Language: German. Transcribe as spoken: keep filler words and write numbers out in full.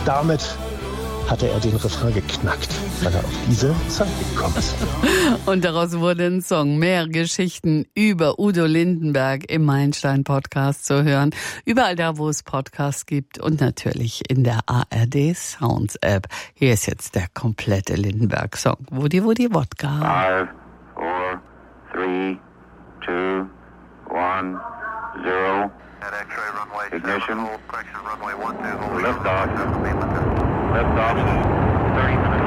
damit hatte er den Refrain geknackt, weil er auf diese Zahl gekommen ist. Und daraus wurde ein Song. Mehr Geschichten über Udo Lindenberg im Meilenstein-Podcast zu hören. Überall da, wo es Podcasts gibt und natürlich in der A R D Sounds App. Hier ist jetzt der komplette Lindenberg-Song. Woody Woody Wodka. Five, four, three, two, one, zero. Ignition. Lift off. Lift off. thirty minutes.